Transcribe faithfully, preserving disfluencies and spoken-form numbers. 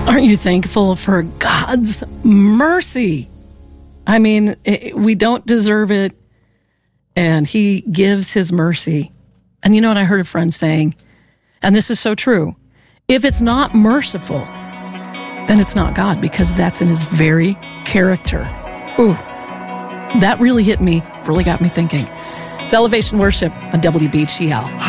Aren't you thankful for God's mercy? I mean, it, we don't deserve it, and he gives his mercy. And you know what I heard a friend saying, and this is so true, if it's not merciful, then it's not God, because that's in his very character. Ooh, that really hit me, really got me thinking. It's Elevation Worship on W B G L.